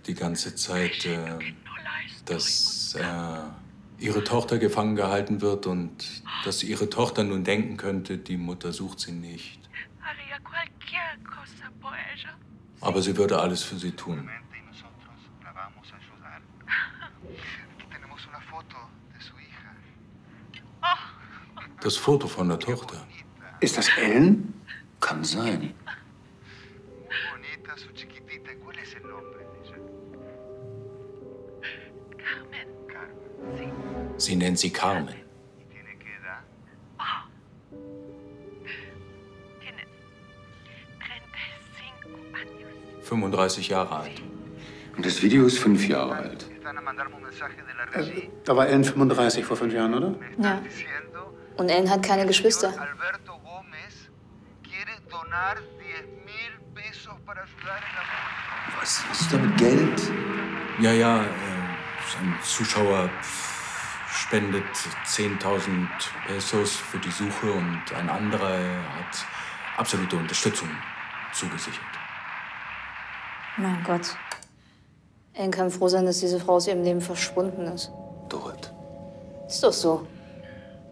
die ganze Zeit, dass ihre Tochter gefangen gehalten wird und dass ihre Tochter nun denken könnte, die Mutter sucht sie nicht. Aber sie würde alles für sie tun. Das Foto von der Tochter. Ist das Ellen? Kann sein. Sie nennt sie Carmen. 35 Jahre alt. Und das Video ist 5 Jahre alt. Da war Ellen 35 vor 5 Jahren, oder? Ja. Und Ellen hat keine Geschwister. Was ist da mit Geld? Ja, ein Zuschauer spendet 10.000 Pesos für die Suche und ein anderer hat absolute Unterstützung zugesichert. Mein Gott. Ellen kann froh sein, dass diese Frau aus ihrem Leben verschwunden ist. Dort. Ist doch so.